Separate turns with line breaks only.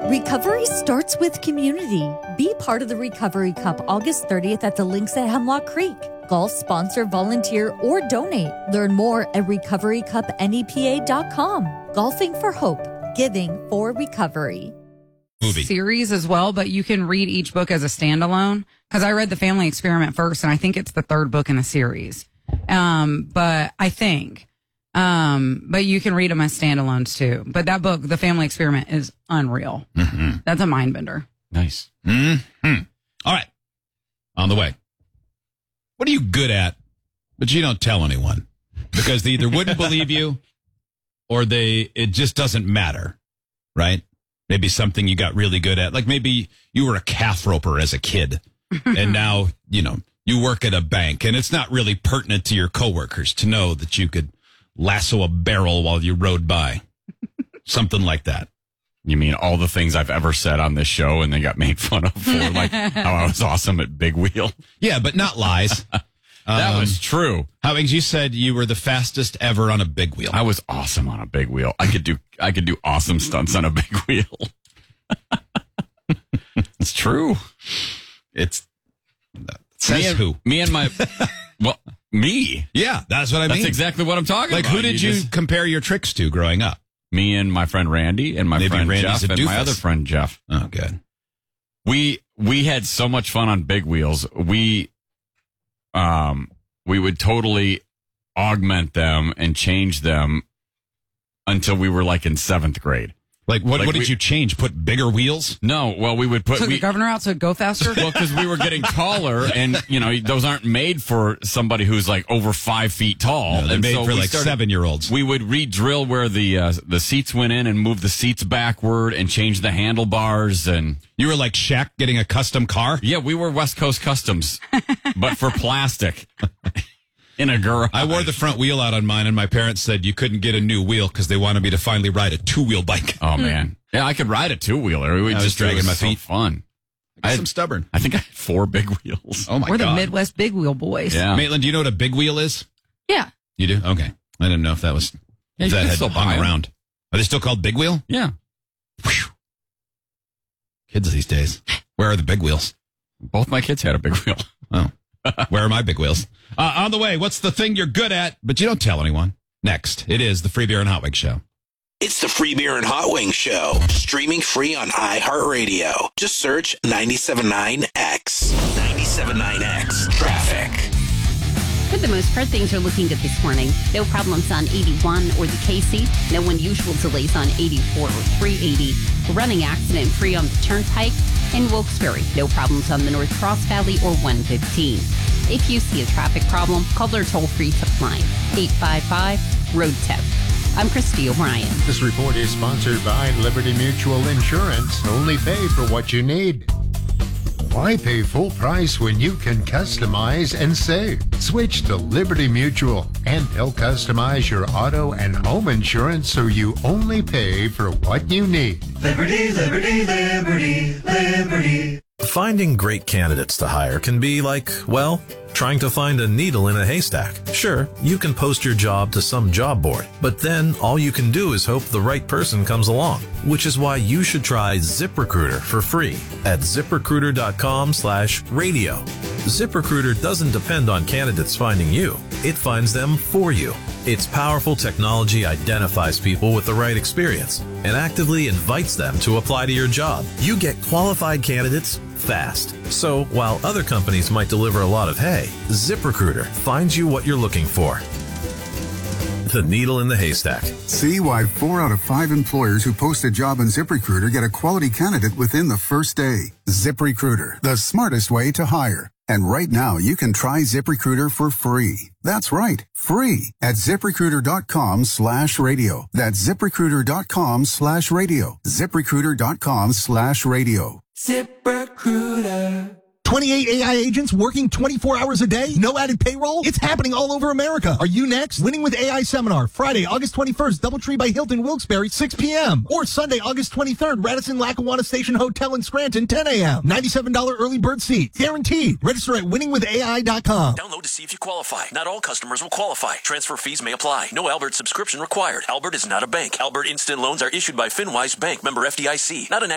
Recovery starts with community. Be part of the Recovery Cup August 30th at the Links at Hemlock Creek. Golf sponsor, volunteer, or donate. Learn more at recoverycupnepa.com. Golfing for hope. Giving for recovery.
Movie.
Series as well, but you can read each book as a standalone. Because I read The Family Experiment first, and I think it's the third book in the series. But you can read them as standalones too. But that book, The Family Experiment, is unreal.
Mm-hmm.
That's a mind bender.
Nice. Mm-hmm. All right. On the way. What are you good at, but you don't tell anyone? Because they either wouldn't believe you or it just doesn't matter, right? Maybe something you got really good at. Like maybe you were a calf roper as a kid and now, you work at a bank and it's not really pertinent to your coworkers to know that you could lasso a barrel while you rode by. Something like that.
You mean all the things I've ever said on this show and they got made fun of for, like how I was awesome at Big Wheel?
Yeah, but not lies.
That was true.
How you said you were the fastest ever on a big wheel.
I was awesome on a big wheel. I could do awesome stunts on a big wheel. It's true.
It's says who?
Me and my me.
Yeah, that's what I mean.
That's exactly what I'm talking about.
Like who did you compare your tricks to growing up?
Me and my friend Randy and my friend
Randy's
Jeff and my other friend Jeff.
Oh, good.
We had so much fun on big wheels. We would totally augment them and change them until we were like in 7th grade.
Like what did you change? Put bigger wheels?
No, well, we would put
the governor out so it'd go faster?
Well, because we were getting taller and, those aren't made for somebody who's like over 5 feet tall.
No, they're made for like 7-year-olds.
We would re-drill where the seats went in and move the seats backward and change the handlebars. And
you were like Shaq getting a custom car?
Yeah, we were West Coast Customs, but for plastic. In a garage.
I wore the front wheel out on mine, and my parents said you couldn't get a new wheel because they wanted me to finally ride a 2-wheel bike.
Oh, man. Yeah, I could ride a 2-wheeler.
I was dragging my feet.
So fun.
I'm stubborn.
I think I had 4 big wheels.
Oh, my God.
We're the Midwest big wheel boys.
Yeah.
Maitland, do you know what a big wheel is?
Yeah.
You do? Okay. I didn't know if that was... if that had hung around. Are they still called big wheel?
Yeah.
Whew. Kids these days. Where are the big wheels?
Both my kids had a big wheel.
Oh. Where are my big wheels? On the way, what's the thing you're good at, but you don't tell anyone? Next, it is the Free Beer and Hot Wings Show.
It's the Free Beer and Hot Wings Show, streaming free on iHeartRadio. Just search 97.9X. 97.9X. Traffic.
For the most part, things are looking good this morning. No problems on 81 or the KC. No unusual delays on 84 or 380. Running accident-free on the Turnpike. In Wilkes-Barre, no problems on the North Cross Valley or 115. If you see a traffic problem, call their toll-free tip line, 855-ROAD-TIP. I'm Christy O'Brien.
This report is sponsored by Liberty Mutual Insurance. Only pay for what you need. Why pay full price when you can customize and save? Switch to Liberty Mutual, and they'll customize your auto and home insurance so you only pay for what you need.
Liberty, liberty, liberty, liberty.
Finding great candidates to hire can be like, well, trying to find a needle in a haystack. Sure, you can post your job to some job board, but then all you can do is hope the right person comes along, which is why you should try ZipRecruiter for free at ZipRecruiter.com/radio. ZipRecruiter doesn't depend on candidates finding you. It finds them for you. Its powerful technology identifies people with the right experience and actively invites them to apply to your job. You get qualified candidates fast. So while other companies might deliver a lot of hay, ZipRecruiter finds you what you're looking for. The needle in the haystack.
See why 4 out of 5 employers who post a job on ZipRecruiter get a quality candidate within the first day. ZipRecruiter, the smartest way to hire. And right now, you can try ZipRecruiter for free. That's right, free at ZipRecruiter.com/radio. That's ZipRecruiter.com/radio. ZipRecruiter.com/radio.
ZipRecruiter.
28 AI agents working 24 hours a day? No added payroll? It's happening all over America. Are you next? Winning with AI Seminar, Friday, August 21st, Doubletree by Hilton, Wilkes-Barre, 6 p.m. Or Sunday, August 23rd, Radisson Lackawanna Station Hotel in Scranton, 10 a.m. $97 early bird seat. Guaranteed. Register at winningwithai.com.
Download to see if you qualify. Not all customers will qualify. Transfer fees may apply. No Albert subscription required. Albert is not a bank. Albert Instant Loans are issued by FinWise Bank, member FDIC. Not an